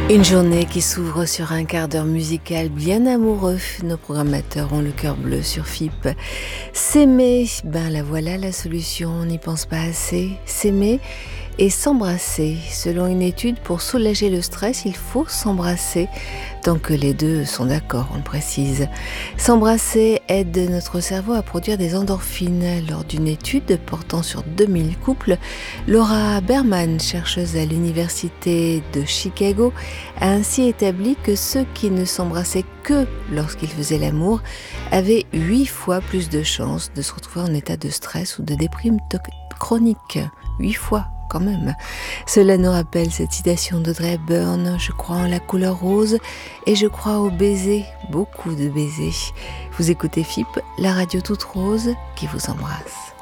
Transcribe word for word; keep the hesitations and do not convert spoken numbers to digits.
Une journée qui s'ouvre sur un quart d'heure musical bien amoureux. Nos programmateurs ont le cœur bleu sur F I P. S'aimer, ben la voilà la solution, on n'y pense pas assez. S'aimer et s'embrasser. Selon une étude, pour soulager le stress, il faut s'embrasser. Tant que les deux sont d'accord, on le précise. S'embrasser aide notre cerveau à produire des endorphines. Lors d'une étude portant sur deux mille couples, Laura Berman, chercheuse à l'université de Chicago, a ainsi établi que ceux qui ne s'embrassaient que lorsqu'ils faisaient l'amour avaient huit fois plus de chances de se retrouver en état de stress ou de déprime to- chronique. Huit fois quand même. Cela nous rappelle cette citation d'Audrey Hepburn: « Je crois en la couleur rose et je crois au baiser, beaucoup de baisers. » Vous écoutez F I P, la radio toute rose qui vous embrasse.